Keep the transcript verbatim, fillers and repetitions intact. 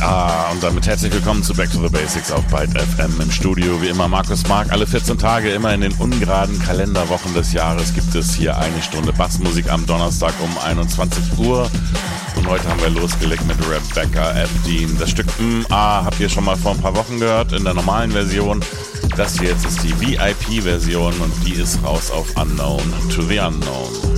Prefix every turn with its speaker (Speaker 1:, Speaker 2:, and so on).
Speaker 1: Ah, und damit herzlich willkommen zu Back to the Basics auf Byte F M. Im Studio wie immer Markus Mark. Alle vierzehn Tage, immer in den ungeraden Kalenderwochen des Jahres, gibt es hier eine Stunde Bassmusik am Donnerstag um einundzwanzig Uhr. Und heute haben wir losgelegt mit Rebecca Abdeen. Das Stück M A habt ihr schon mal vor ein paar Wochen gehört in der normalen Version. Das hier jetzt ist die V I P-Version und die ist raus auf Unknown to the Unknown.